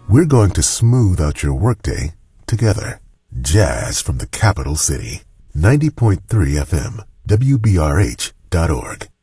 We're going to smooth out your workday together. Jazz from the capital city. 90.3 FM, WBRH.org.